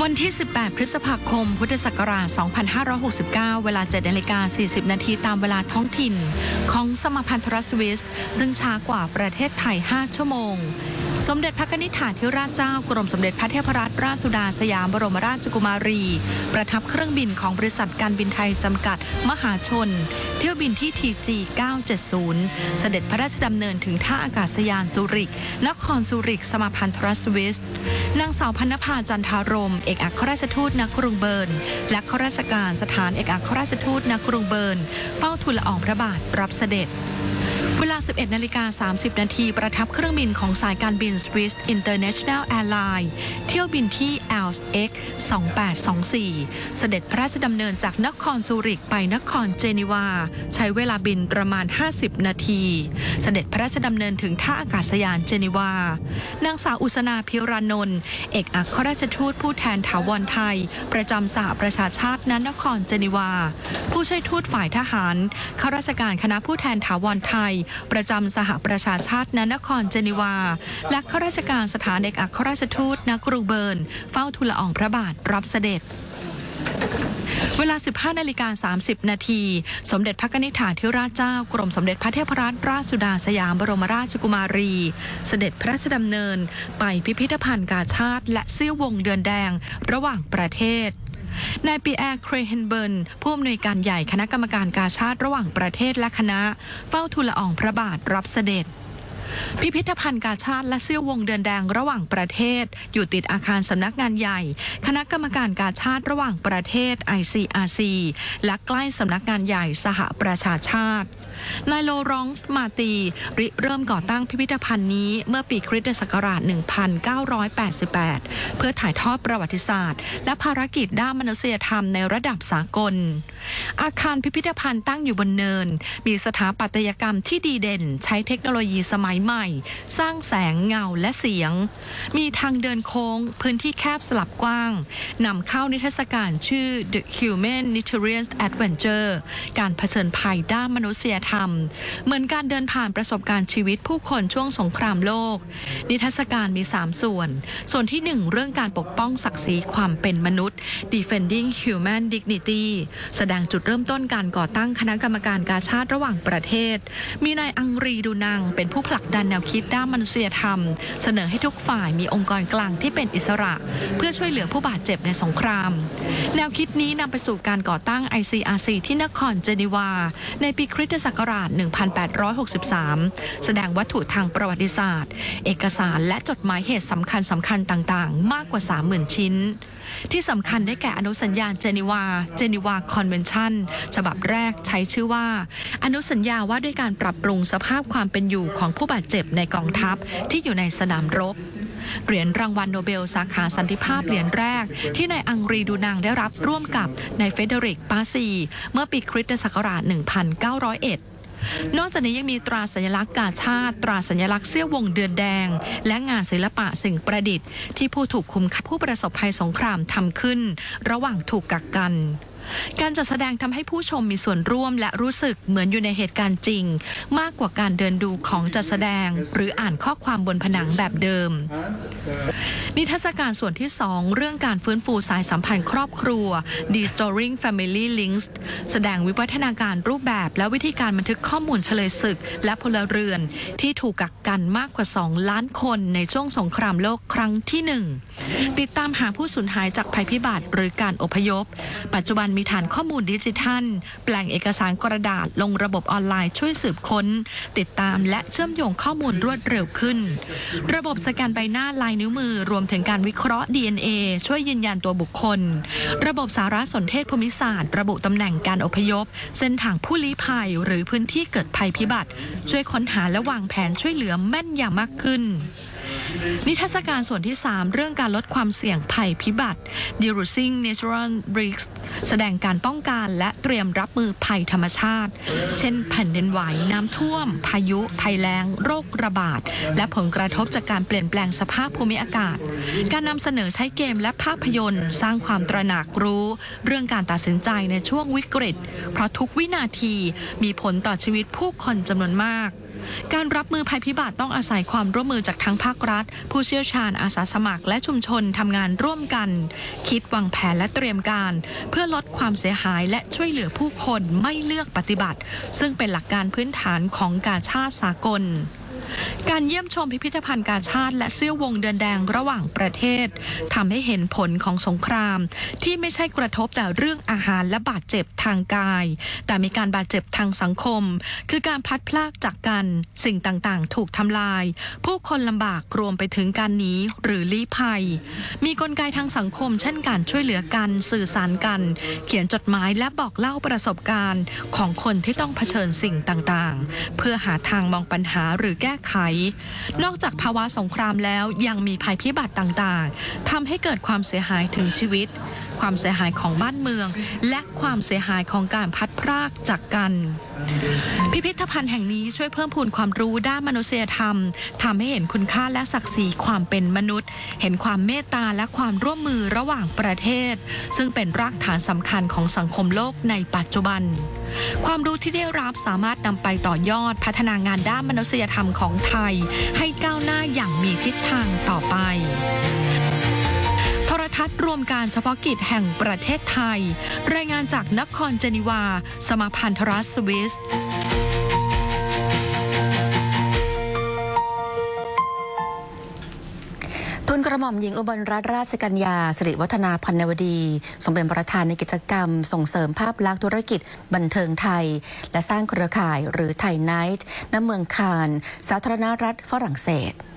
วันที่ 18 พฤษภาคม พุทธศักราช 2569 เวลา 7:40 นาทีตามเวลาท้องถิ่นของสมาพันธรัฐสวิสซึ่งช้ากว่าประเทศไทย 5 ชั่วโมงสมเด็จพระนิธิถาธิราชเจ้ากรมสมเด็จพระเทพรัตนราชสุดาสยามบรมราชกุมารีประทับเครื่องบินของบริษัทการบินไทยจำกัดมหาชนเที่ยวบินที่ TG 970 เสด็จพระราชดำเนินถึงท่าอากาศยานซูริกนครซูริกสมาพันธรัฐสวิสนางสาวพรรณภาจันทารมเอกอัครราชทูตณกรุงเบิร์นและข้าราชการสถานเอกอัครราชทูตณกรุงเบิร์นเฝ้าทูลละอองพระบาทรับเสด็จเวลา 11:30 นาทีประทับเครื่องบินของสายการบิน Swiss International Airlines เที่ยวบินที่ LX 2824 เสด็จพระราชดำเนินจากนครซูริกไปนครเจนีวาใช้เวลาบินประมาณ 50 นาที เสด็จพระราชดำเนินถึงท่าอากาศยานเจนีวานางสาวอุษนาภิรานนท์เอกอัครราชทูตผู้แทนถาวรไทยประจำสหประชาชาติณนครเจนีวาผู้ช่วยทูตฝ่ายทหารข้าราชการคณะผู้แทนถาวรไทยประจำสหประชาชาติณนครเจนีวาและข้าราชการสถานเอกอัครราชทูตณกรุงเบิร์นเฝ้าทูลละอองพระบาทรับเสด็จเวลา 15:30 นาทีสมเด็จพระนิธิถาธิราชเจ้ากรมสมเด็จพระเทพรัตนราชสุดาสยามบรมราชกุมารีเสด็จพระราชดำเนินไปพิพิธภัณฑ์กาชาดและเสี้ยววงเดือนแดงระหว่างประเทศนายปีแอร์เครเฮนเบิร์นผู้อำนวยการใหญ่คณะกรรมการกาชาดระหว่างประเทศและคณะเฝ้าทูลละอองพระบาทรับเสด็จพิพิธภัณฑ์กาชาดและเสี้ยววงเดือนแดงระหว่างประเทศอยู่ติดอาคารสำนักงานใหญ่คณะกรรมการกาชาดระหว่างประเทศ ICRC และใกล้สำนักงานใหญ่สหประชาชาตินายโลรองส์มาตีริเริ่มก่อตั้งพิพิธภัณฑ์นี้เมื่อปีคริสตศักราช 1988 เพื่อถ่ายทอดประวัติศาสตร์และภารกิจด้านมนุษยธรรมในระดับสากลอาคารพิพิธภัณฑ์ตั้งอยู่บนเนินมีสถาปัตยกรรมที่ดีเด่นใช้เทคโนโลยีสมัยใหม่สร้างแสงเงาและเสียงมีทางเดินโค้งพื้นที่แคบสลับกว้างนำเข้านิทรรศการชื่อ The Humanitarian Adventure การเผชิญภัยด้านมนุษยธรรมเหมือนการเดินผ่านประสบการณ์ชีวิตผู้คนช่วงสงครามโลกนิทรรศการมี3ส่วนที่1เรื่องการปกป้องศักดิ์ศรีความเป็นมนุษย์ Defending Human Dignity แสดงจุดเริ่มต้นการก่อตั้งคณะกรรมการกาชาดระหว่างประเทศมีนายอังรีดูนังเป็นผู้ผลักดันแนวคิดด้านมนุษยธรรมเสนอให้ทุกฝ่ายมีองค์กรกลางที่เป็นอิสระเพื่อช่วยเหลือผู้บาดเจ็บในสงครามแนวคิดนี้นำไปสู่การก่อตั้ง ICRC ที่นครเจนีวาในปีคริสตศักราช 1863 แสดงวัตถุทางประวัติศาสตร์เอกสารและจดหมายเหตุสำคัญต่างๆมากกว่า 30,000 ชิ้นที่สำคัญได้แก่อนุสัญญาเจนีวาคอนเวนชั่นฉบับแรกใช้ชื่อว่าอนุสัญญาว่าด้วยการปรับปรุงสภาพความเป็นอยู่ของผู้บาดเจ็บในกองทัพที่อยู่ในสนามรบเหรียญรางวัลโนเบลสาขาสันติภาพเหรียญแรกที่นายอังรีดูนังได้รับร่วมกับนายเฟเดริกปาซีเมื่อปีคริสตศักราช 1901นอกจากนี้ยังมีตราสัญลักษณ์กาชาดตราสัญลักษณ์เสี้ยววงเดือนแดงและงานศิลปะสิ่งประดิษฐ์ที่ผู้ถูกคุมขังผู้ประสบภัยสงครามทำขึ้นระหว่างถูกกักกันการจัดแสดงทำให้ผู้ชมมีส่วนร่วมและรู้สึกเหมือนอยู่ในเหตุการณ์จริงมากกว่าการเดินดูของจัดแสดงหรืออ่านข้อความบนผนังแบบเดิมนิทรรศการส่วนที่2เรื่องการฟื้นฟูสายสัมพันธ์ครอบครัว Restoring Family Links แสดงวิวัฒนาการรูปแบบและวิธีการบันทึกข้อมูลเฉลยศึกและพลเรือนที่ถูกกักกันมากกว่า 2 ล้านคนในช่วงสงครามโลกครั้งที่1ติดตามหาผู้สูญหายจากภัยพิบัติหรือการอพยพปัจจุบันมีฐานข้อมูลดิจิทัลแปลงเอกสารกระดาษลงระบบออนไลน์ช่วยสืบค้นติดตามและเชื่อมโยงข้อมูลรวดเร็วขึ้นระบบสแกนใบหน้าลายนิ้วมือรวมถึงการวิเคราะห์ DNA ช่วยยืนยันตัวบุคคลระบบสารสนเทศภูมิศาสตร์ระบุตำแหน่งการอพยพเส้นทางผู้ลี้ภัยหรือพื้นที่เกิดภัยพิบัติช่วยค้นหาและวางแผนช่วยเหลือแม่นยำมากขึ้นนิทรรศการส่วนที่3เรื่องการลดความเสี่ยงภัยพิบัติ Reducing Natural Risks แสดงการป้องกันและเตรียมรับมือภัยธรรมชาติเช่นแผ่นดินไหวน้ำท่วมพายุภัยแล้งโรคระบาดและผลกระทบจากการเปลี่ยนแปลงสภาพภูมิอากาศการนำเสนอใช้เกมและภาพยนตร์สร้างความตระหนักรู้เรื่องการตัดสินใจในช่วงวิกฤตเพราะทุกวินาทีมีผลต่อชีวิตผู้คนจำนวนมากการรับมือภัยพิบัติต้องอาศัยความร่วมมือจากทั้งภาครัฐผู้เชี่ยวชาญอาสาสมัครและชุมชนทำงานร่วมกันคิดวางแผนและเตรียมการเพื่อลดความเสียหายและช่วยเหลือผู้คนไม่เลือกปฏิบัติซึ่งเป็นหลักการพื้นฐานของกาชาดสากลการเยี่ยมชมพิพิธภัณฑ์กาชาดและเสื้อวงเดือนแดงระหว่างประเทศทำให้เห็นผลของสงครามที่ไม่ใช่กระทบแต่เรื่องอาหารและบาดเจ็บทางกายแต่มีการบาดเจ็บทางสังคมคือการพลัดพรากจากกันสิ่งต่างๆถูกทำลายผู้คนลำบากรวมไปถึงการหนีหรือลี้ภัยมีกลไกทางสังคมเช่นการช่วยเหลือกันสื่อสารกันเขียนจดหมายและบอกเล่าประสบการณ์ของคนที่ต้องเผชิญสิ่งต่างๆเพื่อหาทางมองปัญหาหรือแก้ไขนอกจากภาวะสงครามแล้วยังมีภัยพิบัติต่างๆทำให้เกิดความเสียหายถึงชีวิตความเสียหายของบ้านเมืองและความเสียหายของการพลัดพรากจากกันพิพิธภัณฑ์แห่งนี้ช่วยเพิ่มพูนความรู้ด้านมนุษยธรรมทำให้เห็นคุณค่าและศักดิ์ศรีความเป็นมนุษย์เห็นความเมตตาและความร่วมมือระหว่างประเทศซึ่งเป็นรากฐานสำคัญของสังคมโลกในปัจจุบันความรู้ที่ได้รับสามารถนำไปต่อยอดพัฒนางานด้านมนุษยธรรมของไทยให้ก้าวหน้าอย่างมีทิศทางต่อไปโทรทัศน์รวมการเฉพาะกิจแห่งประเทศไทยรายงานจากนครเจนีวาสมาพันธรัฐสวิสทูลกระหม่อมหญิงอุบลรัตนราชกัญญาสิริวัฒนาพันนวดีทรงเป็นประธานในกิจกรรมส่งเสริมภาพลักษณ์ธุรกิจบันเทิงไทยและสร้างเครือข่ายหรือไทยไนท์ณเมืองคานสาธารณรัฐฝรั่งเศส